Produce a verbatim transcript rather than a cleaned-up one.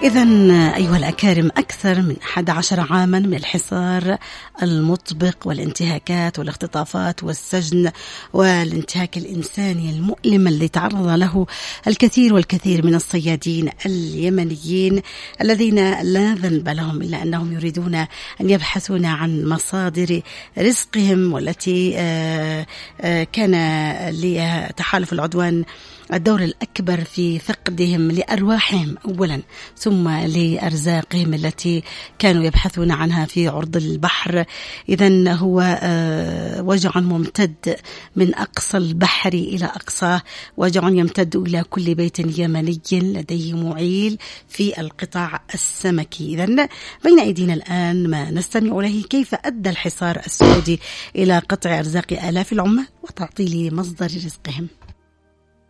إذن أيها الأكارم، أكثر من أحد عشر عاما من الحصار المطبق والانتهاكات والاختطافات والسجن والانتهاك الإنساني المؤلم اللي تعرض له الكثير والكثير من الصيادين اليمنيين الذين لا ذنب لهم إلا أنهم يريدون أن يبحثون عن مصادر رزقهم، والتي كان لتحالف العدوان الدور الأكبر في فقدهم لأرواحهم أولا، ثم لأرزاقهم التي كانوا يبحثون عنها في عرض البحر. إذن هو وجع ممتد من أقصى البحر إلى أقصاه، وجع يمتد إلى كل بيت يمني لديه معيل في القطاع السمكي. إذن بين أيدينا الآن ما نستمع إليه، كيف أدى الحصار السعودي إلى قطع أرزاق آلاف العمال وتعطيل مصدر رزقهم.